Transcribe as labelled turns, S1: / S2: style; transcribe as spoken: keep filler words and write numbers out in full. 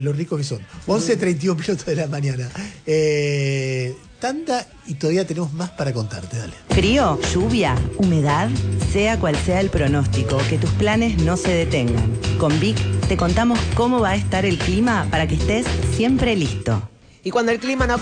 S1: Lo ricos que son. once treinta y uno minutos de la mañana. Eh, tanda y todavía tenemos más para contarte, dale.
S2: Frío, lluvia, humedad, sea cual sea el pronóstico, que tus planes no se detengan. Con Vic te contamos cómo va a estar el clima para que estés siempre listo.
S3: Y cuando el clima no